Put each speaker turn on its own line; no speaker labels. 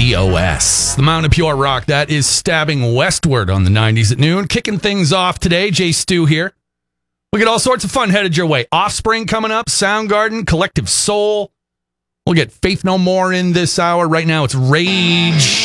DOS. The Mountain of Pure Rock, that is stabbing westward on the 90s at noon. Kicking things off today, Jay Stu here. We get all sorts of fun headed your way. Offspring coming up, Soundgarden, Collective Soul. We'll get Faith No More in this hour. Right now it's Rage.